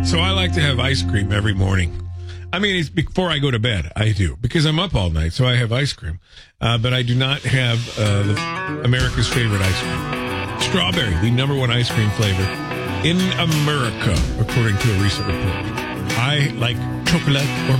So I like to have ice cream every morning. I mean, it's before I go to bed. I do, because I'm up all night, so I have ice cream. But I do not have America's favorite ice cream. Strawberry, the number one ice cream flavor in America, according to a recent report. I like chocolate or